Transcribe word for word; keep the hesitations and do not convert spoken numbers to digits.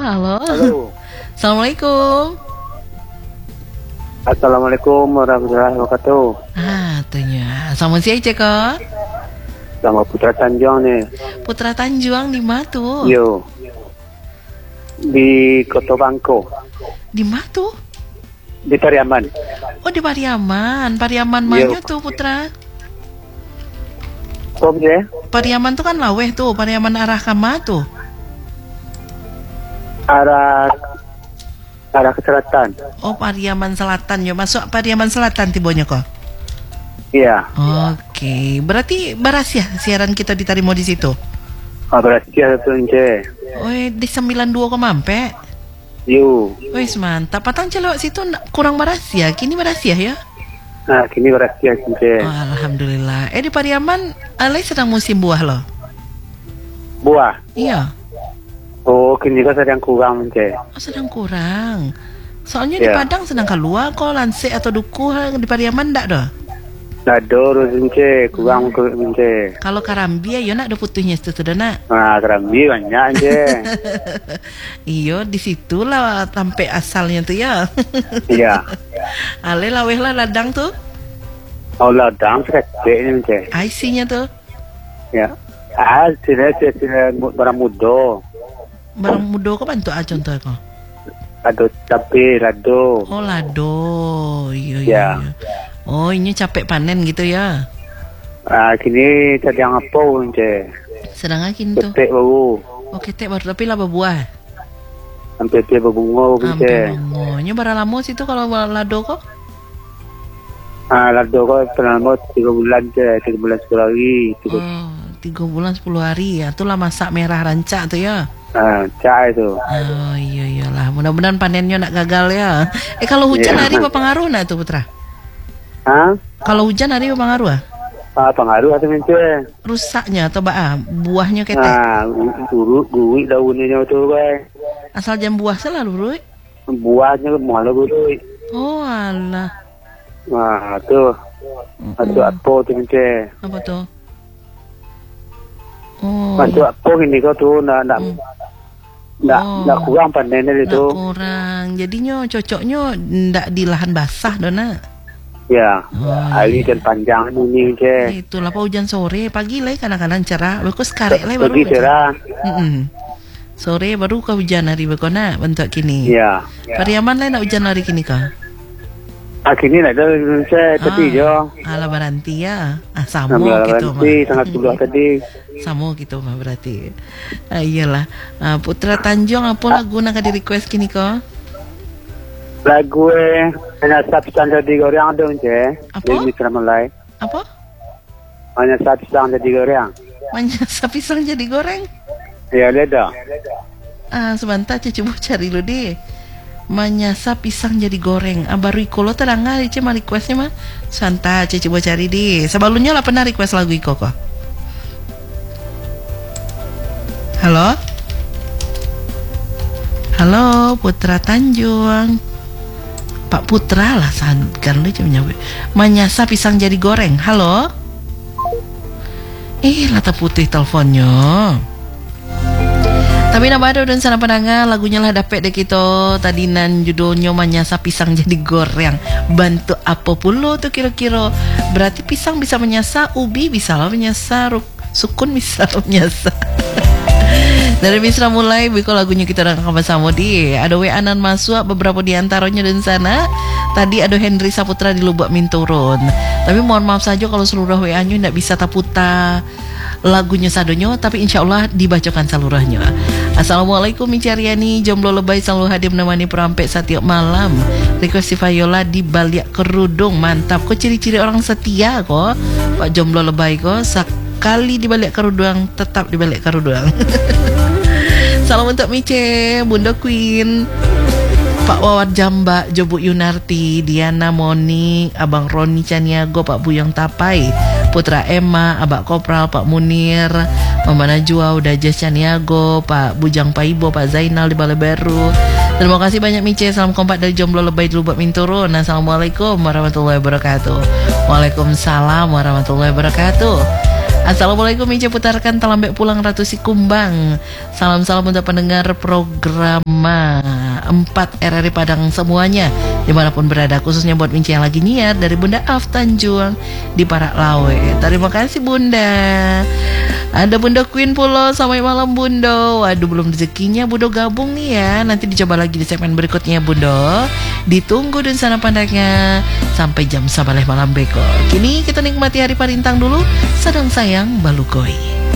halo. Halo. Assalamualaikum. Assalamualaikum warahmatullahi wabarakatuh. Ah, tanya. Sama si Ece kok? Sama Putra Tanjung nih. Putra Tanjung di mana tuh? Yo. Di Kota Bangko. Di mana tuh? Di Pariaman. Oh, di Pariaman. Pariaman mana tuh, Putra? Kok ya? Pariaman tuh kan laweh tuh. Pariaman arah kama tuh. Arah arah ke selatan. Oh, Pariaman Selatan. Yo, masuk Pariaman Selatan tibonya kok. Iya. Oke, berarti baras ya siaran kita diterima di situ. Ah, berarti ada tuh Nce. Oh, di sembilan puluh dua koma empat. Yo. Wis mantap. Patang celok situ kurang baras ya. Kini baras ya ya. Nah, kini berarti Nce. Oh, alhamdulillah. Eh di Pariaman, alai sedang musim buah loh. Buah. Iya. Oh, kini kan sedang kurang Nce. Oh, sedang kurang. Soalnya di Ya. Padang sedang keluar kok lansik atau duku di Pariaman ndak dah. Nado terus Nce, kurang ke Nce. Kalau karambi ya nak ada putihnya itu tuh nak. Nah, kerambi banyak Nce. Iyo di situ lah sampai asalnya tuh ya. Iya. Ale laweh lah ladang tuh. Oh, ladang sekecil Nce. I C-nya tuh. Ya. Ah, sini sini barang muda. Barang muda kok bantu ah contoh kok. Lado cabe, lado. Oh lado. Iya iya. Ya. iya. Oh ini capek panen gitu ya. Ah, kini sedang apa Nce? Sedang akin tuh. Ketek baru. Oh ketek baru tapi lah berbuah. Sampai dia berbunga Nce. Sampai bungonya bara lama situ kalau lado kok. Ah, lado kau pernah mau tiga bulan Nce, tiga bulan sepuluh hari. Tiga. Oh tiga bulan sepuluh hari ya. Itulah masak merah rancak tuh ya. Ah, cah itu. Oh iya iyalah. Mudah-mudahan panennya nak gagal ya. Eh kalau hujan Ya. hari apa pengaruh nak tuh Putra? Hah? Kalau hujan hari apa pengaruh ah? Ah, pengaruh atau Nce? Rusaknya atau bah buahnya ketek. Ah, guru, guru daunnya tu kan. Asal jam buah selalu Ruy. Buahnya malah guru. Oh alah. Wah, tu. Masuk apa tu Nce? Apa tuh? Oh. Masuk apa ini kau tu nak nak Hmm. nak Oh. nak kurang panennya Nggak itu. kurang. Jadinya cocoknya ndak di lahan basah dona. Ya, Oh, hari iya. dan panjang ini Nce. Itulah apa hujan sore, pagi lah kadang-kadang cerah. Bagus karek lah baru. Pergi cerah. Mm-mm. Sore baru ke hujan hari bekona bentuk kini. Ya. Pariaman lah nak hujan hari kini kah? Akhirnya ada Nce tadi jo. Alah beranti ya. Ah sama Sambil gitu nanti mah. tanggal sepuluh tadi. Sama gitu mah berarti. Ah, iyalah. Ah, Putra Tanjung apa lagu nak di request kini kah? Lagu eh hanya sabsan jadi goreng ada Nce. Apa? Jadi mitra mulai. Apa? Hanya sabsan jadi goreng. Manyasa pisang jadi goreng. Ya ada. Ah, sebentar Cece coba cari dulu deh. Manyasa pisang jadi goreng. Ah, baru iko lo terang nggak Cece mah requestnya mah. Santai Cece coba cari deh. Sebelumnya lah pernah request lagu iko kok. Halo? Halo Putra Tanjung. Pak Putra lah kan lu cuma nyawe. Manyasa pisang jadi goreng. Halo? Eh, lata putih teleponnya. Tapi nama ada dan sana pendengar lagunya lah dapet deh kita tadinan judulnya manyasa pisang jadi goreng. Bantu apa pula tuh kira-kira? Berarti pisang bisa menyasa, ubi bisa lah menyasa, sukun bisa lah menyasa. Dari Misra mulai biko lagunya kita rekam bersama di ada W A nan masuk beberapa di antaranya dan sana. Tadi ada Henry Saputra di Lubak Minturun. Tapi mohon maaf saja kalau seluruh W A-nya tidak bisa taputa lagunya sadonyo, tapi insya Allah dibacakan seluruhnya. Assalamualaikum Micariani, jomblo lebay selalu hadir menemani perampek setiap malam. Request si Viola di balik kerudung, mantap. Kok ciri-ciri orang setia kok Pak jomblo lebay kok sekali di balik kerudung tetap di balik kerudung. Salam untuk Mice, Bunda Queen, Pak Wawat Jamba, Jobu Yunarti, Diana Moni, Abang Roni Caniago, Pak Buyong Tapai, Putra Emma, Abak Kopral, Pak Munir, Mama Najwa, Udajas Caniago, Pak Bujang Paibo, Pak Zainal di Balai Baru. Terima kasih banyak Mice. Salam kompak dari jomblo lebay di Lubak Minturun. Assalamualaikum warahmatullahi wabarakatuh. Waalaikumsalam warahmatullahi wabarakatuh. Assalamualaikum, Mince putarkan Talambek pulang Ratu Sikumbang. Salam-salam untuk pendengar program empat R R I Padang semuanya, dimanapun berada, khususnya buat Mince yang lagi nyiar dari Bunda Af Tanjuang di Parak Lawe. Terima kasih Bunda. Ada Bunda Queen Pulo, selamat malam Bundo. Waduh, belum rezekinya Bundo gabung nih ya. Nanti dicoba lagi di segmen berikutnya Bundo. Ditunggu dan sana pandangnya sampai jam sabaleh malam beko. Kini kita nikmati hari parintang dulu. Sedang sayang balukoi.